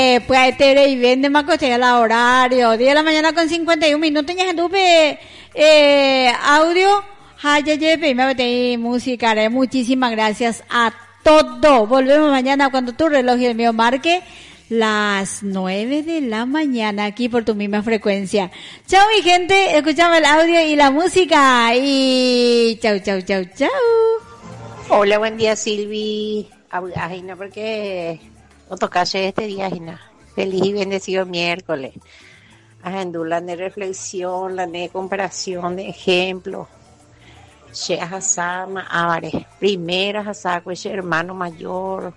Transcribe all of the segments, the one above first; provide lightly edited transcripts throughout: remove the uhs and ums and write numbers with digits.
pues te y vende más coche al horario. 10 de la mañana con 51 minutos. Ya tuve audio. Hayayepe, me metí música. Muchísimas gracias a todo. Volvemos mañana cuando tu reloj y el mío marque las 9 de la mañana aquí por tu misma frecuencia. Chao mi gente, escuchamos el audio y la música y chau. Hola, buen día Silvi. Ajina, porque no tocaste este día, Ajina. Feliz y bendecido miércoles. Ajendulan de reflexión, la de comparación, de ejemplo. Che Hasama Avare, primera Hasako es hermano mayor.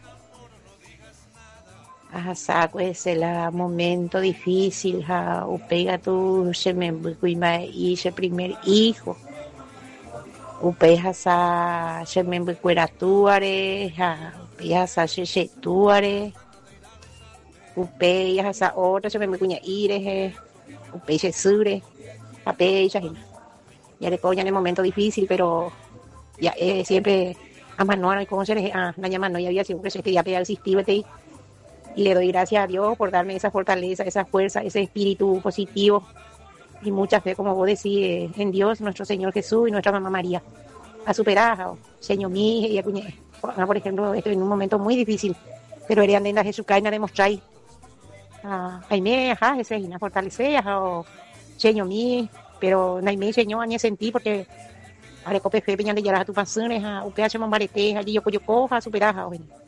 Hasako es el momento difícil, upega tu shemembukuima y ese primer hijo. Upei hasa shemembukuera tuare, upei hasa tuare. Upei hasa otra shemembukuña ire, upei sure, apei shahina. Ya le coñan en el momento difícil, pero ya siempre a Manuel y cómo se les la llaman, no, ya había siempre que ya había existido y le doy gracias a Dios por darme esa fortaleza, esa fuerza, ese espíritu positivo y mucha fe, como vos decís, en Dios, nuestro Señor Jesús y nuestra mamá María. A superar, Señor mío, y por ejemplo, estoy en un momento muy difícil, pero eran de la Jesús Caina demostrar Aime, ese y fortalecer, Señor mío. Pero no hay me señor ni sentí porque a recope fe peñan de yaras tu pasiones a UPH mambarete allí yo cojo a superar